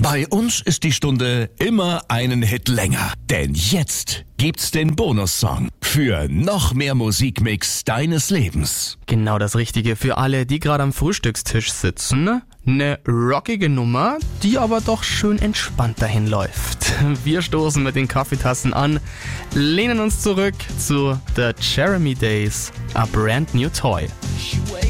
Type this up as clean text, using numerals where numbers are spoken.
Bei uns ist die Stunde immer einen Hit länger. Denn jetzt gibt's den Bonussong für noch mehr Musikmix deines Lebens. Genau das Richtige für alle, die gerade am Frühstückstisch sitzen. Eine rockige Nummer, die aber doch schön entspannt dahin läuft. Wir stoßen mit den Kaffeetassen an, lehnen uns zurück zu The Jeremy Days, A Brand New Toy.